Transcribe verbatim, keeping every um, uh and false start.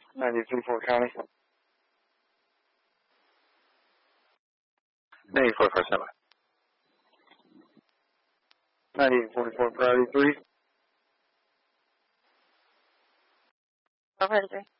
ninety-three Fort County. ninety-four for semi. ninety-eight forty-four priority three. Priority three.